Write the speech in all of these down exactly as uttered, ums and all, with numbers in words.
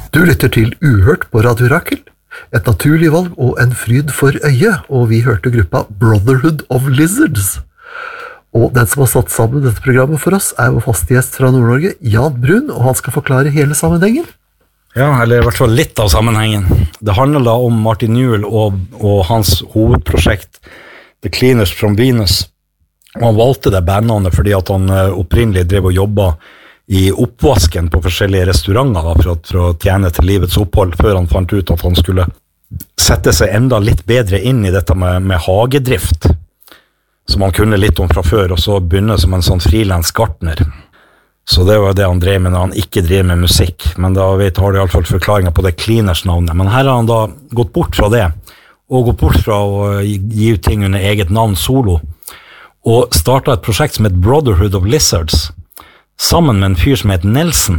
Du lytter til Uhørt på Radio Rakel, et naturlig valg og en fryd for øyet, og vi hørte gruppa Brotherhood of Lizards. Og den som har satt sammen dette programmet for oss er vår faste gjest fra Nord-Norge, Jan Brun, og han skal forklare hele sammenhengen. Ja, eller i hvert fall litt av sammenhengen. Det handler da om Martin Newell og, og hans hovedprosjekt The Cleaners from Venus. Og han valgte det bandnavnet fordi at han opprinnelig drev og jobbet i oppvasken på forskjellige restauranter da, for, for å tjene til livets opphold, før han fant ut at han skulle sette seg enda litt bedre inn i dette med, med hagedrift, som han kunne litt om fra før, og så begynne som en sånn freelance gartner. Så det var det han drev med når han ikke drev med musikk, men da vet, har de i alle fall forklaringer på det Cleaners-navnet. Men her har han da gått bort fra det, og gått bort fra å gi ut ting under eget navn solo, og startet et prosjekt som heter Brotherhood of Lizards, sammen med en fyr som heter Nelson.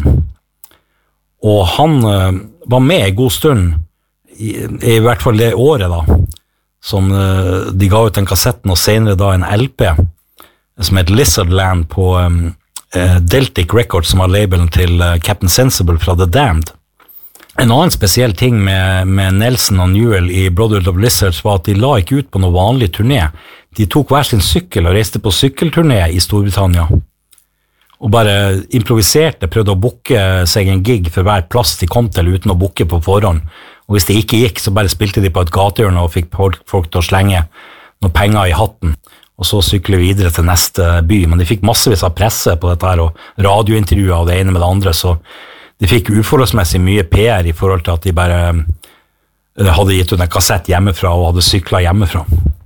Og han uh, var med en god stund, i, i hvert fall det året da, som uh, de ga ut den kassetten, og senere da en L P, som heter Lizardland på um, uh, Deltic Records, som var labelen til uh, Captain Sensible fra The Damned. En annen spesiell ting med, med Nelson og Newell i Brotherhood of Lizards var at de la ikke ut på noen vanlig turné. De tok hver sin sykkel og reiste på sykkelturné i Storbritannia. Og bare improviserte, prøvde å booke seg en gig for hver plass de kom til uten å booke på forhånd. Og hvis det ikke gikk, så bare spilte de på et gatehjørne og fikk folk til å slenge noen penger i hatten, og så sykle videre til neste by. Men de fikk massevis av presse på dette her, og radiointervjuer av det ene med det andre, så de fikk uforholdsmessig mye P R i forhold til at de bare hadde gitt ut en kassett hjemmefra og hadde syklet hjemmefra.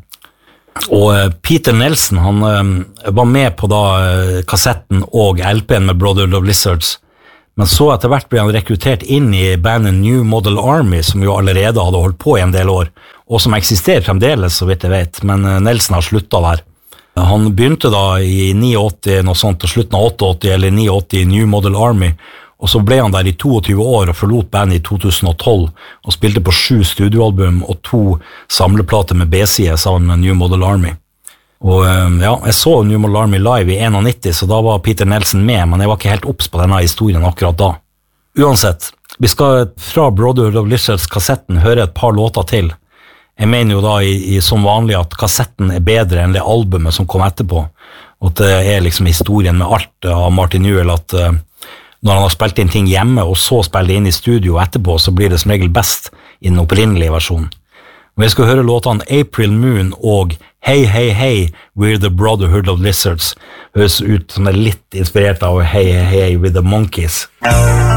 Og Peter Nelson, han uh, var med på da uh, kassetten og L P-en med Brotherhood of Lizards, men så etter hvert ble han rekruttert inn i bandet New Model Army, som jo allerede hadde holdt på i en del år, og som eksisterer fremdeles, så vidt jeg vet, men uh, Nelson har sluttet der. Han begynte da i åttini, noe sånt, og slutten av åttini eller åttini i New Model Army, og så ble han der i tjueto år og forlot bandet i to tusen og tolv og spilte på sju studioalbum og to samleplater med B-side sammen med New Model Army. Og ja, jeg så New Model Army live i nittien, så da var Peter Nelson med, men jeg var ikke helt opps på denne historien akkurat da. Uansett, vi skal fra Brotherhood of Lizards kassetten høre et par låter til. Jeg mener jo da i, i, som vanlig at kassetten er bedre enn det albumet som kom etterpå, og at det er liksom historien med alt av Martin Newell at uh, når han har spilt inn ting hjemme, og så spiller inn i studio etterpå, så blir det som regel best i den opprinnelige versjonen. Og jeg skal høre låtene April Moon og Hey Hey Hey, We're the Brotherhood of Lizards. Høres ut som det er litt inspirert av Hey Hey Hey with the Monkeys.